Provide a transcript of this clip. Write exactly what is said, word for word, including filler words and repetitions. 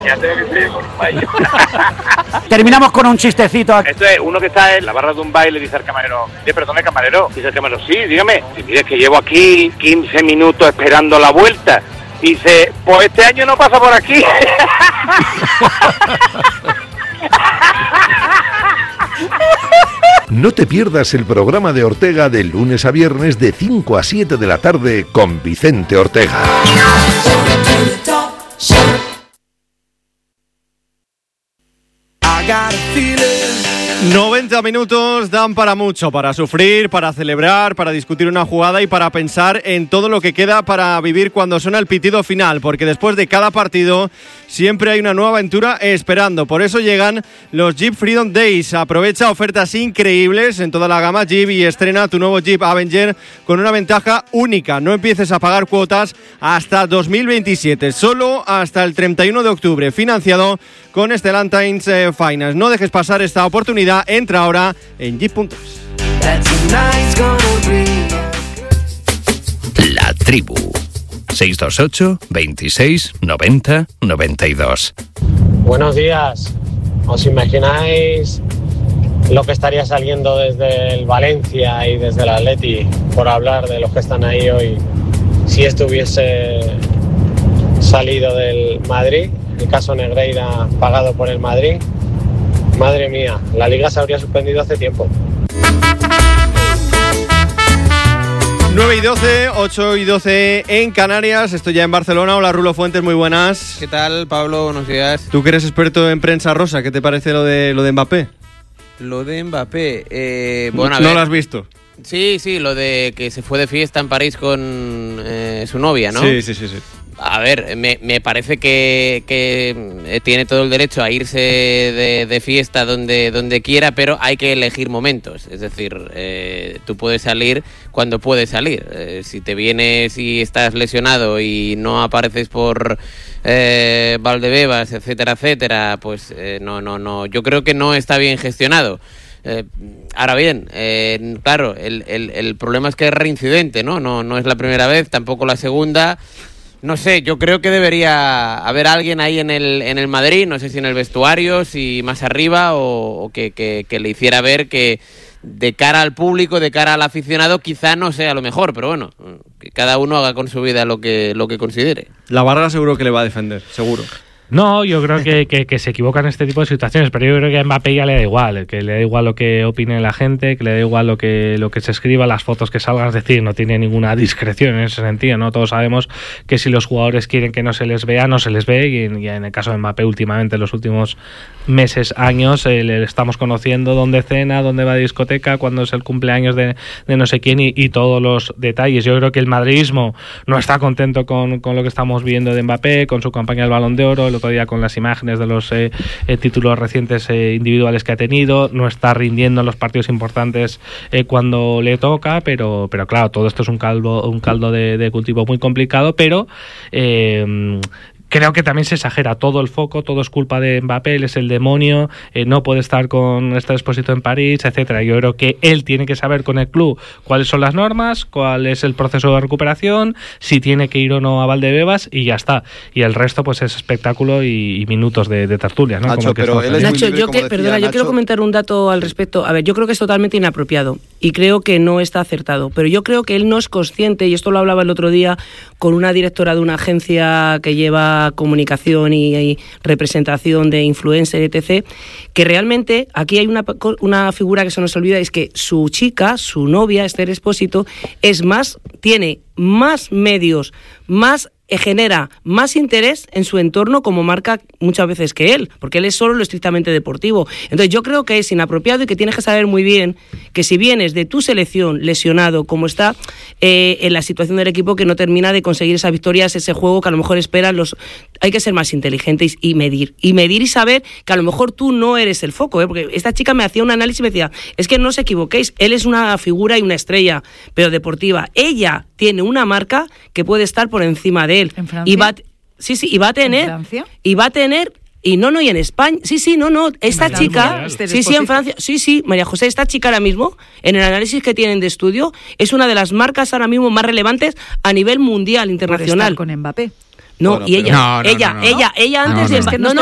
Ya tengo que ser por un baile. Terminamos con un chistecito. Esto es uno que está en la barra de un baile, dice al camarero, ¿qué perdone, camarero? Dice el camarero, sí, dígame. Y mire, que llevo aquí quince minutos esperando la vuelta. Dice, pues este año no pasa por aquí. No te pierdas el programa de Ortega de lunes a viernes de cinco a siete de la tarde con Vicente Ortega. noventa minutos dan para mucho, para sufrir, para celebrar, para discutir una jugada y para pensar en todo lo que queda para vivir cuando suena el pitido final, porque después de cada partido siempre hay una nueva aventura esperando. Por eso llegan los Jeep Freedom Days. Aprovecha ofertas increíbles en toda la gama Jeep y estrena tu nuevo Jeep Avenger con una ventaja única. No empieces a pagar cuotas hasta dos mil veintisiete, solo hasta el treinta y uno de octubre, financiado con Stellantis eh, Finance. No dejes pasar esta oportunidad. Entra ahora en jeep punto es. La Tribu. seis dos ocho, veintiséis, noventa, noventa y dos. Buenos días. ¿Os imagináis lo que estaría saliendo desde el Valencia y desde el Atleti por hablar de los que están ahí hoy si esto hubiese salido del Madrid? El caso Negreira pagado por el Madrid. Madre mía, la Liga se habría suspendido hace tiempo. nueve y doce, ocho y doce en Canarias. Estoy ya en Barcelona. Hola, Rulo Fuentes, muy buenas. ¿Qué tal, Pablo? Buenos días. Tú que eres experto en prensa rosa, ¿qué te parece lo de lo de Mbappé? Lo de Mbappé, eh, bueno, a ¿No ver. lo has visto? Sí, sí, lo de que se fue de fiesta en París con eh, su novia, ¿no? Sí, sí, sí, sí. A ver, me, me parece que, que tiene todo el derecho a irse de, de fiesta donde, donde quiera, pero hay que elegir momentos. Es decir, eh, tú puedes salir cuando puedes salir. Eh, si te vienes y estás lesionado y no apareces por eh, Valdebebas, etcétera, etcétera, pues eh, no, no, no. Yo creo que no está bien gestionado. Eh, ahora bien, eh, claro, el, el, el problema es que es reincidente, ¿no? No, no es la primera vez, tampoco la segunda. No sé, yo creo que debería haber alguien ahí en el en el Madrid, no sé si en el vestuario, si más arriba, o, o que, que, que le hiciera ver que de cara al público, de cara al aficionado, quizá no sea lo mejor, pero bueno, que cada uno haga con su vida lo que lo que considere. La Varga seguro que le va a defender, seguro. No, yo creo que, que, que se equivocan en este tipo de situaciones, pero yo creo que a Mbappé ya le da igual, que le da igual lo que opine la gente, que le da igual lo que lo que se escriba, las fotos que salgan, es decir, no tiene ninguna discreción en ese sentido, ¿no? Todos sabemos que si los jugadores quieren que no se les vea, no se les ve, y en, y en el caso de Mbappé últimamente, en los últimos meses, años, eh, le estamos conociendo dónde cena, dónde va a discoteca, cuándo es el cumpleaños de, de no sé quién y, y todos los detalles. Yo creo que el madridismo no está contento con, con lo que estamos viendo de Mbappé, con su campaña del Balón de Oro, el otro día con las imágenes de los eh, eh, títulos recientes eh, individuales que ha tenido, no está rindiendo en los partidos importantes eh, cuando le toca, pero pero claro, todo esto es un caldo, un caldo de, de cultivo muy complicado, pero eh, creo que también se exagera todo el foco, todo es culpa de Mbappé, él es el demonio, eh, no puede estar con estar expuesto en París, etcétera. Yo creo que él tiene que saber con el club cuáles son las normas, cuál es el proceso de recuperación, si tiene que ir o no a Valdebebas y ya está. Y el resto pues es espectáculo y, y minutos de, de tertulia, ¿no? Nacho, Como que pero él es Nacho, muy libre, yo como que, decía perdona, Nacho. yo quiero comentar un dato al respecto. A ver, yo creo que es totalmente inapropiado y creo que no está acertado, pero yo creo que él no es consciente, y esto lo hablaba el otro día con una directora de una agencia que lleva comunicación y, y representación de influencer, etcétera, que realmente aquí hay una, una figura que se nos olvida, es que su chica, su novia, Esther Expósito, es más, tiene más medios, más genera más interés en su entorno como marca muchas veces que él, porque él es solo lo estrictamente deportivo. Entonces yo creo que es inapropiado y que tienes que saber muy bien que si vienes de tu selección lesionado, como está eh, en la situación del equipo que no termina de conseguir esas victorias, ese juego que a lo mejor esperan los... Hay que ser más inteligentes y medir. Y medir y saber que a lo mejor tú no eres el foco, ¿eh? Porque esta chica me hacía un análisis y me decía, es que no os equivoquéis, él es una figura y una estrella, pero deportiva. Ella tiene una marca que puede estar por encima de él. ¿En Francia? Y va, sí, sí, y va a tener... ¿En Francia? Y va a tener... Y no, no, y en España, sí, sí, no, no, esta ¿En chica, Francia? sí, sí, en Francia, sí, sí, María José, esta chica ahora mismo, en el análisis que tienen de estudio, es una de las marcas ahora mismo más relevantes a nivel mundial, internacional. Por estar con Mbappé. No, Bueno, y ella, pero- No, no, ella, no, no. ella, ella No, antes no, de no. emba- Es que no, no